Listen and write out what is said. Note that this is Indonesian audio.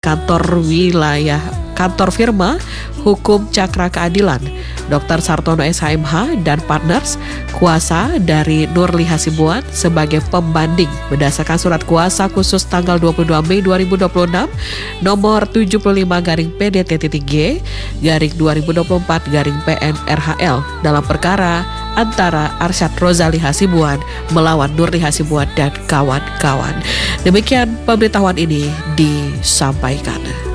kantor firma Hukum Cakra Keadilan, Dr. Sartono SHMH dan partners, kuasa dari Nurli Hasibuan sebagai pembanding berdasarkan surat kuasa khusus tanggal 22 Mei 2026 nomor 75-PDT-G-2024-PN-RHL dalam perkara antara Arsyad Rozali Hasibuan melawan Nurli Hasibuan dan kawan-kawan. Demikian pemberitahuan ini disampaikan.